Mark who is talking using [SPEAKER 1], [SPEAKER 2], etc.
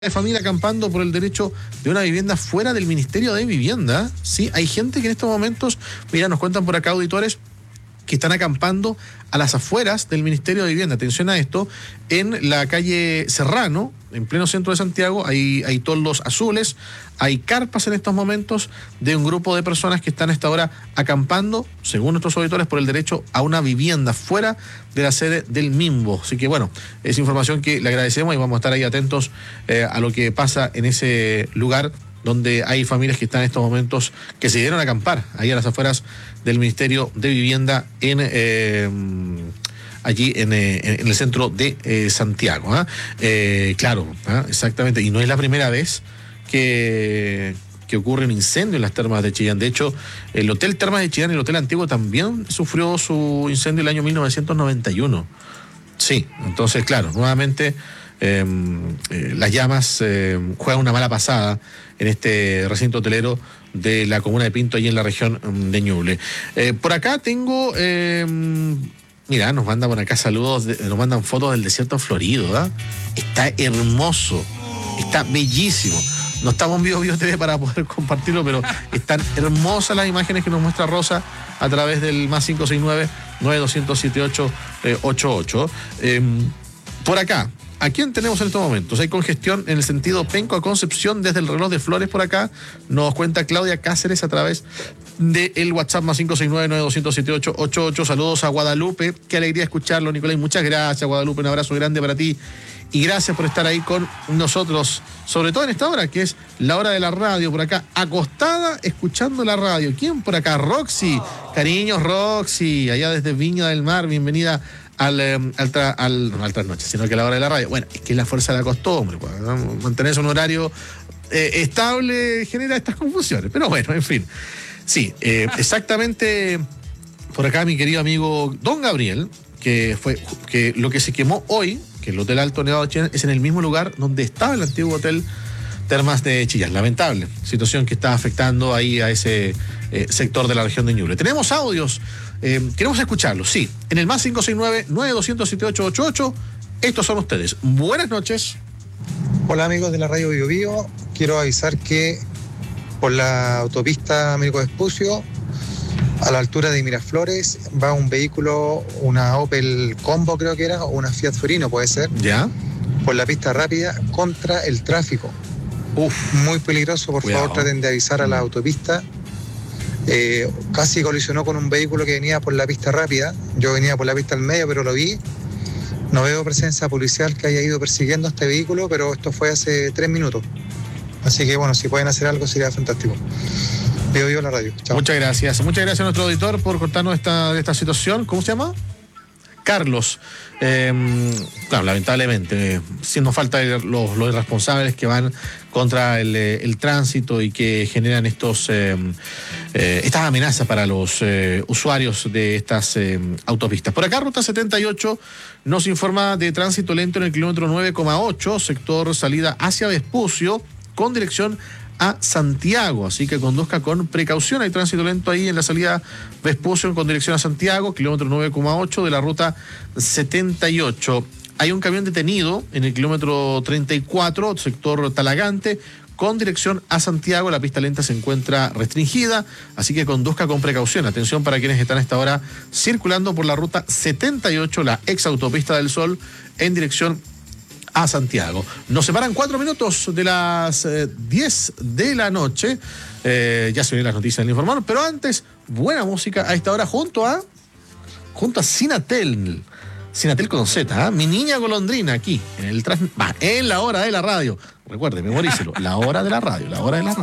[SPEAKER 1] de familia acampando por el derecho de una vivienda fuera del Ministerio de Vivienda. Sí, hay gente que en estos momentos, mira, nos cuentan por acá auditores que están acampando a las afueras del Ministerio de Vivienda. Atención a esto, en la calle Serrano, en pleno centro de Santiago, hay toldos azules, hay carpas en estos momentos de un grupo de personas que están a esta hora acampando, según nuestros auditores, por el derecho a una vivienda fuera de la sede del MIMBO. Así que bueno, es información que le agradecemos y vamos a estar ahí atentos a lo que pasa en ese lugar donde hay familias que están en estos momentos que se dieron a acampar ahí a las afueras del Ministerio de Vivienda allí en el centro de Santiago. Claro, exactamente, y no es la primera vez que ocurre un incendio en las termas de Chillán. De hecho, el Hotel Termas de Chillán, el Hotel Antiguo, también sufrió su incendio el año 1991. Sí, entonces, claro, nuevamente las llamas juegan una mala pasada en este recinto hotelero de la comuna de Pinto, allí en la región de Ñuble. Por acá tengo, mira, nos mandan por acá saludos, nos mandan fotos del desierto florido, Está hermoso, está bellísimo. No estamos en Vivo TV para poder compartirlo, pero están hermosas las imágenes que nos muestra Rosa a través del más 569-9200-7888. Por acá, ¿a quién tenemos en estos momentos? Hay congestión en el sentido Penco a Concepción desde el reloj de Flores por acá. Nos cuenta Claudia Cáceres a través del WhatsApp más 569-9200-7888. Saludos a Guadalupe. Qué alegría escucharlo, Nicolás. Muchas gracias, Guadalupe. Un abrazo grande para ti. Y gracias por estar ahí con nosotros, sobre todo en esta hora, que es la hora de la radio, por acá, acostada, escuchando la radio. ¿Quién por acá? Roxy. Cariños, Roxy, allá desde Viña del Mar. Bienvenida no al trasnoche, sino que a la hora de la radio. Bueno, es que es la fuerza de la costumbre, pues, ¿no? Mantenerse un horario estable genera estas confusiones, pero bueno, en fin. Sí, exactamente por acá mi querido amigo Don Gabriel, que lo que se quemó hoy, que el Hotel Alto Nevado de Chillán, es en el mismo lugar donde estaba el antiguo Hotel Termas de Chillán. Lamentable situación que está afectando ahí a ese sector de la región de Ñuble. Tenemos audios, queremos escucharlos, sí, en el más 569-9200-7888. Estos son ustedes. Buenas noches.
[SPEAKER 2] Hola amigos de la radio Bio Bio, quiero avisar que por la autopista Américo Vespucio, a la altura de Miraflores, va un vehículo, una Opel Combo creo que era, o una Fiat Fiorino puede ser,
[SPEAKER 1] ¿ya?
[SPEAKER 2] Por la pista rápida contra el tráfico. Muy peligroso, por
[SPEAKER 1] Cuidado.
[SPEAKER 2] favor traten de avisar a la autopista. Casi colisionó con un vehículo que venía por la pista rápida. Yo venía por la pista al medio, pero lo vi. No veo presencia policial que haya ido persiguiendo a este vehículo, pero esto fue hace 3 minutos. Así que bueno, si pueden hacer algo sería fantástico. Veo yo la radio. Chao.
[SPEAKER 1] Muchas gracias a nuestro auditor por contarnos esta situación. ¿Cómo se llama? Carlos. Claro, lamentablemente, siendo falta los irresponsables que van contra el tránsito y que generan estas amenazas para los usuarios de estas autopistas. Por acá, Ruta 78 nos informa de tránsito lento en el kilómetro 9,8, sector salida hacia Vespucio, con dirección a Santiago, así que conduzca con precaución. Hay tránsito lento ahí en la salida Vespucio con dirección a Santiago, kilómetro 9,8 de la ruta 78. Hay un camión detenido en el kilómetro 34, sector Talagante, con dirección a Santiago. La pista lenta se encuentra restringida, así que conduzca con precaución. Atención para quienes están a esta hora circulando por la ruta 78, la ex autopista del Sol, en dirección a Santiago. Nos separan 4 minutos de las 10 de la noche. Ya se vienen las noticias del informador, pero antes, buena música a esta hora junto a Sinatel con Z, Mi Niña Golondrina, aquí en la hora de la radio. Recuerde, memorícelo, la hora de la radio.